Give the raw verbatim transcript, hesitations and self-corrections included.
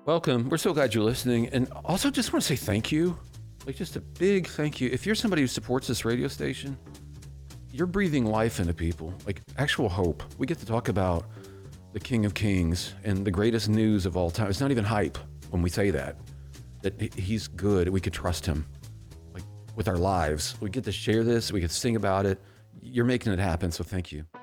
Welcome. We're so glad you're listening. And also just want to say thank you. Like just a big thank you. If you're somebody who supports this radio station, you're breathing life into people, like actual hope. We get to talk about the King of Kings and the greatest news of all time. It's not even hype when we say that, that he's good. We could trust him like with our lives. We get to share this. We get to sing about it. You're making it happen. So thank you.